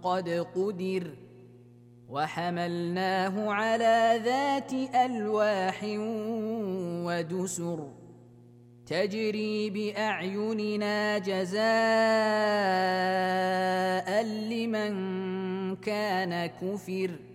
قد قدر وحملناه على ذات ألواح ودسر تجري بأعيننا جزاء لمن كان كفر